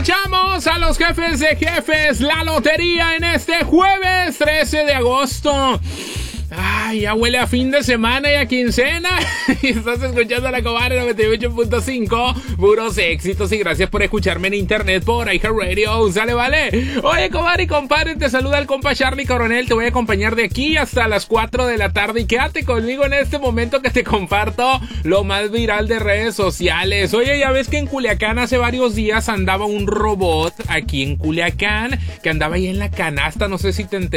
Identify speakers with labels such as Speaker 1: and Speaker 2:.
Speaker 1: Escuchamos a los jefes de jefes, la lotería en este jueves 13 de agosto. Ay, ya huele a fin de semana y a quincena. Y estás escuchando La Comadre 98.5. Puros éxitos y gracias por escucharme en internet por iHeartRadio. Sale, vale. Oye, comadre y compadre, te saluda el compa Charlie Coronel. Te voy a acompañar de aquí hasta las 4 de la tarde. Y quédate conmigo en este momento que te comparto lo más viral de redes sociales. Oye, ya ves que en Culiacán hace varios días andaba un robot aquí en Culiacán que andaba ahí en la canasta. No sé si te